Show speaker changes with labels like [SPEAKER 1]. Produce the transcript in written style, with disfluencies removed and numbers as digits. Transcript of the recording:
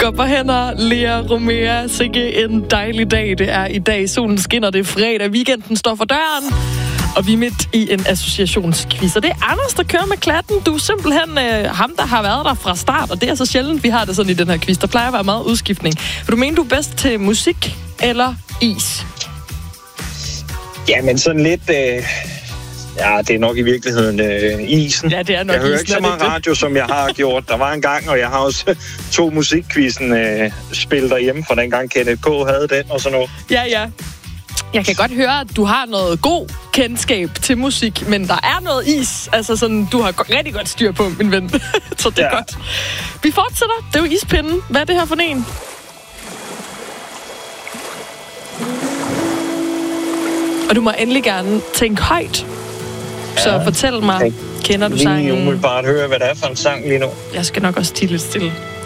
[SPEAKER 1] Går på hænder, Lea Romea. Sikke en dejlig dag, det er i dag. Solen skinner, det er fredag. Weekenden står for døren. Og vi er midt i en associationsquiz. Og det er Anders, der kører med klatten. Du er simpelthen ham, der har været der fra start. Og det er så sjældent, vi har det sådan i den her quiz. Der plejer at være meget udskiftning. Vil du mene, du er bedst til musik eller is?
[SPEAKER 2] Ja, men sådan lidt... Ja, det er nok i virkeligheden isen.
[SPEAKER 1] Ja, det er nok
[SPEAKER 2] jeg hører ikke så meget radio, som jeg har gjort. Der var en gang, og jeg har også to musikquizzen spillet derhjemme, for dengang Kenneth K. havde den og sådan noget.
[SPEAKER 1] Ja. Jeg kan godt høre, at du har noget god kendskab til musik, men der er noget is. Altså sådan, du har rigtig godt styr på, min ven. Så det er godt. Vi fortsætter. Det er jo ispinden. Hvad er det her for en? Og du må endelig gerne tænke højt. Så fortæl mig, kender du sangen?
[SPEAKER 2] Lige umiddelbart høre, hvad det er for en sang lige nu.
[SPEAKER 1] Jeg skal nok også tie lidt stille.